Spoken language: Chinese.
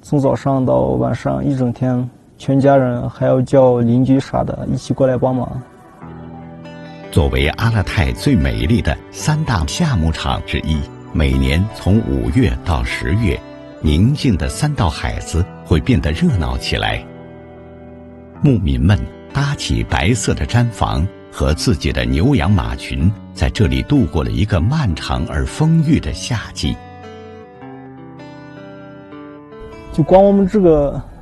从早上到晚上一整天，全家人还要叫邻居啥的一起过来帮忙。 作为阿勒泰最美丽的3大夏牧场之一，每年从5月到10月，宁静的3道海子会变得热闹起来。牧民们搭起白色的毡房，和自己的牛羊马群在这里度过了一个漫长而丰裕的夏季。 就光我们这个